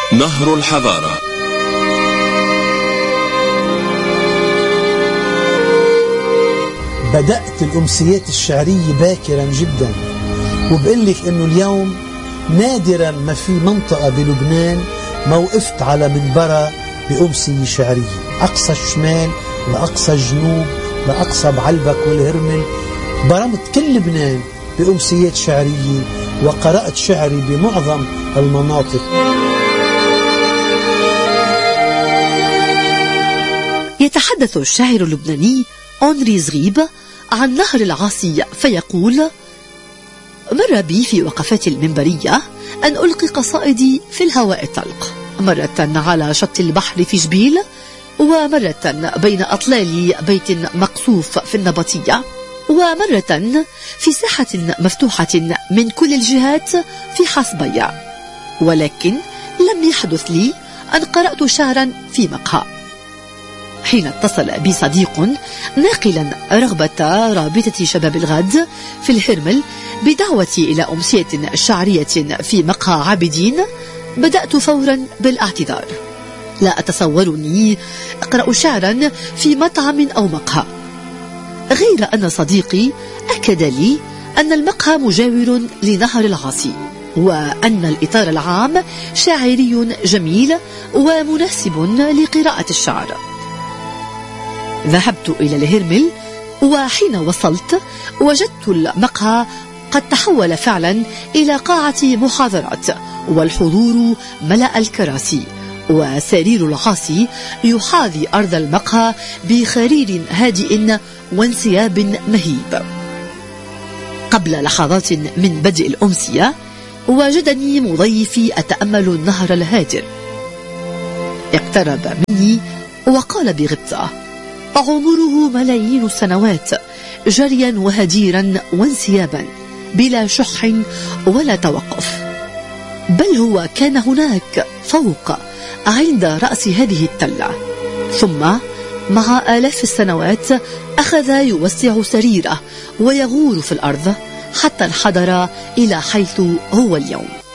نهر الحضارة. بدأت الأمسيات الشعرية باكرا جدا، وبقول لك إنه اليوم نادرا ما في منطقة بلبنان ما وقفت على منبرة بأمسية شعرية، أقصى الشمال لأقصى الجنوب لأقصى بعلبك والهرمل، برمت كل لبنان بأمسيات شعرية وقرأت شعري بمعظم المناطق. يتحدث الشاعر اللبناني أنري زغيب عن نهر العاصي فيقول: مر بي في وقفات المنبرية أن ألقي قصائدي في الهواء الطلق، مرة على شط البحر في جبيل، ومرة بين أطلال بيت مقصوف في النبطية، ومرة في ساحة مفتوحة من كل الجهات في حصبية. ولكن لم يحدث لي أن قرأت شعرا في مقهى. حين اتصل بي صديق ناقلا رغبة رابطة شباب الغد في الهرمل بدعوتي إلى أمسية شعرية في مقهى عابدين، بدأت فورا بالاعتذار. لا أتصورني أقرأ شعرا في مطعم أو مقهى، غير أن صديقي أكد لي أن المقهى مجاور لنهر العاصي، وأن الإطار العام شاعري جميل ومناسب لقراءة الشعر. ذهبت إلى الهرمل، وحين وصلت وجدت المقهى قد تحول فعلا إلى قاعة محاضرات، والحضور ملأ الكراسي، وسرير العاصي يحاذي أرض المقهى بخرير هادئ وانسياب مهيب. قبل لحظات من بدء الأمسية وجدني مضيفي أتأمل النهر الهادر. اقترب مني وقال بغبطة: عمره ملايين السنوات، جريا وهديرا وانسيابا بلا شح ولا توقف، بل هو كان هناك فوق عند رأس هذه التلة، ثم مع آلاف السنوات أخذ يوسع سريره ويغور في الأرض حتى انحدر إلى حيث هو اليوم.